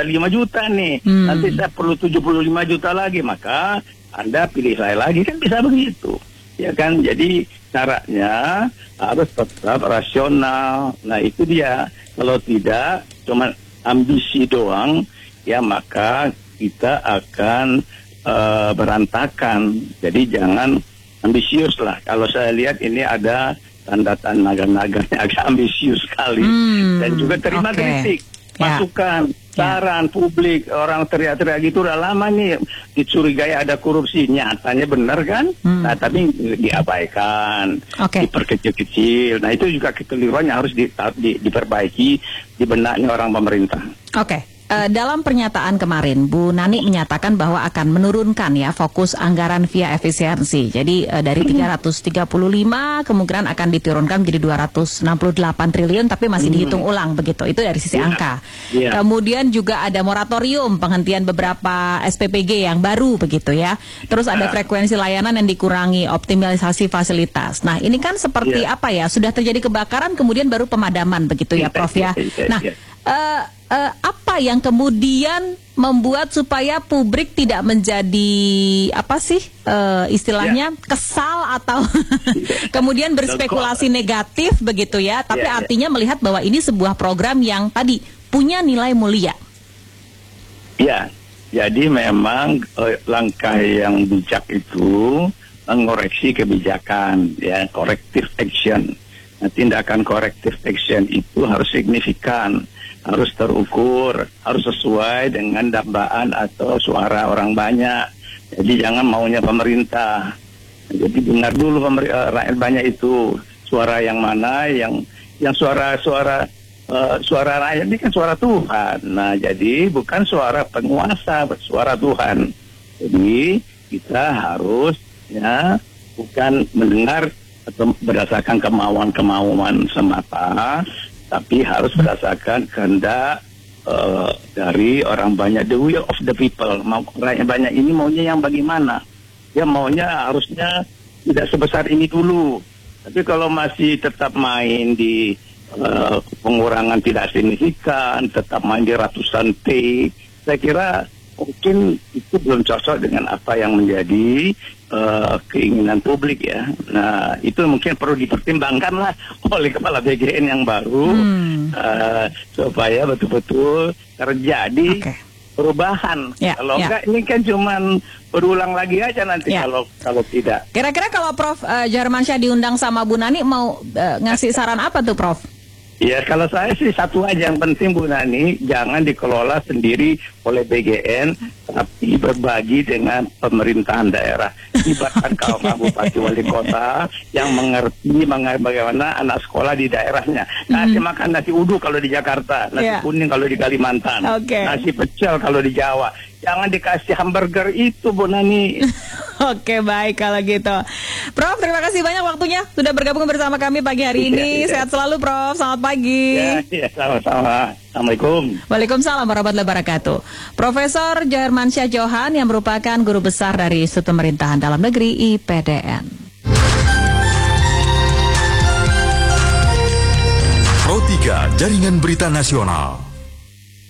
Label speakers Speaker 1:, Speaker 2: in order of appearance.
Speaker 1: juta, 5 juta nih. Nanti saya perlu 75 juta lagi, maka Anda pilih saya lagi, kan bisa begitu. Ya kan, jadi caranya harus tetap rasional. Nah itu dia, kalau tidak cuma ambisi doang, ya maka kita akan berantakan. Jadi jangan ambisius lah. Kalau saya lihat ini ada tanda-tanda naga-naganya agak ambisius sekali. Dan juga terima kritik, masukan, saran publik, orang teriak-teriak gitu udah lama nih dicurigai ada korupsi, nyatanya benar kan? Nah tapi diabaikan, diperkecil-kecil. Nah itu juga kekeliruan yang harus diperbaiki di benaknya orang pemerintah.
Speaker 2: Dalam pernyataan kemarin, Bu Nani menyatakan bahwa akan menurunkan ya fokus anggaran via efisiensi. Jadi dari 335 kemungkinan akan diturunkan menjadi 268 triliun, tapi masih dihitung ulang begitu. Itu dari sisi angka. Kemudian juga ada moratorium penghentian beberapa SPPG yang baru begitu ya. Terus ada frekuensi layanan yang dikurangi, optimalisasi fasilitas. Nah ini kan seperti apa ya? Sudah terjadi kebakaran, kemudian baru pemadaman begitu ya, Prof ya. Nah. Apa yang kemudian membuat supaya publik tidak menjadi istilahnya kesal atau kemudian berspekulasi negatif begitu ya, tapi artinya melihat bahwa ini sebuah program yang tadi punya nilai mulia.
Speaker 1: Ya, jadi memang langkah yang bijak itu mengoreksi kebijakan, ya, corrective action. Nah, tindakan corrective action itu harus signifikan, harus terukur, harus sesuai dengan dambaan atau suara orang banyak. Jadi jangan maunya pemerintah. Jadi dengar dulu rakyat banyak itu suara yang mana, yang suara rakyat ini kan suara Tuhan. Nah jadi bukan suara penguasa, suara Tuhan. Jadi kita harus bukan mendengar atau berdasarkan kemauan semata, tapi harus berdasarkan kehendak dari orang banyak, the will of the people. Rakyat banyak ini maunya yang bagaimana? Ya maunya harusnya tidak sebesar ini dulu. Tapi kalau masih tetap main di pengurangan tidak signifikan, tetap main di ratusan T, saya kira mungkin itu belum cocok dengan apa yang menjadi keinginan publik ya. Nah itu mungkin perlu dipertimbangkan lah oleh Kepala BGN yang baru supaya betul-betul terjadi perubahan. Kalau enggak ini kan cuman berulang lagi aja nanti kalau tidak.
Speaker 2: Kira-kira kalau Prof Djaharmansyah diundang sama Bu Nani mau ngasih saran apa tuh Prof?
Speaker 1: Ya kalau saya sih satu aja yang penting Bu Nani, jangan dikelola sendiri oleh BGN, tapi berbagi dengan pemerintahan daerah. Libatkan kaum bupati wali kota yang mengerti bagaimana anak sekolah di daerahnya. Nasi makan nasi uduk kalau di Jakarta, nasi kuning kalau di Kalimantan, nasi pecel kalau di Jawa. Jangan dikasih hamburger itu Bu Nani.
Speaker 2: Oke baik kalau gitu. Prof terima kasih banyak waktunya sudah bergabung bersama kami pagi hari ini. Sehat selalu Prof, selamat pagi.
Speaker 1: Ya sama-sama. Assalamualaikum.
Speaker 2: Waalaikumsalam warahmatullahi wabarakatuh. Profesor Djaharmansyah Johan yang merupakan guru besar dari Institut Pemerintahan Dalam Negeri IPDN.
Speaker 3: Pro 3 Jaringan Berita Nasional.